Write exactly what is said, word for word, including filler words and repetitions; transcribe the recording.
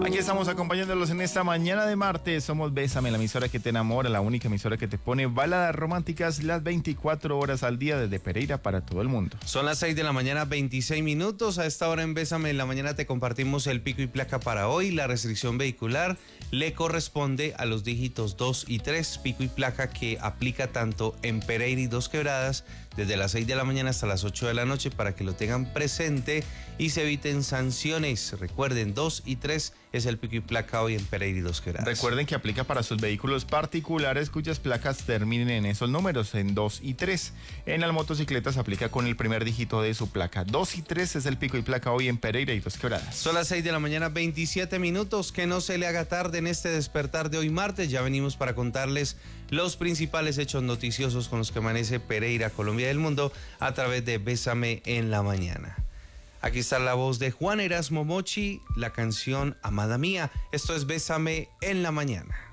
Aquí estamos acompañándolos en esta mañana de martes. Somos Bésame, la emisora que te enamora, la única emisora que te pone baladas románticas las veinticuatro horas al día desde Pereira para todo el mundo. Son las seis de la mañana, veintiséis minutos. A esta hora en Bésame en la mañana te compartimos el pico y placa para hoy. La restricción vehicular le corresponde a los dígitos dos y tres, pico y placa que aplica tanto en Pereira y Dos Quebradas desde las seis de la mañana hasta las ocho de la noche para que lo tengan presente y se eviten sanciones. Recuerden, dos y tres es el pico y placa hoy en Pereira y Dos Quebradas. Recuerden que aplica para sus vehículos particulares cuyas placas terminen en esos números, en dos y tres. En las motocicletas aplica con el primer dígito de su placa. dos y tres es el pico y placa hoy en Pereira y Dos Quebradas. Son las seis de la mañana, veintisiete minutos. Que no se le haga tarde en este despertar de hoy martes. Ya venimos para contarles los principales hechos noticiosos con los que amanece Pereira, Colombia y el mundo a través de Bésame en la mañana. Aquí está la voz de Juan Erasmo Mochi, la canción Amada Mía. Esto es Bésame en la mañana.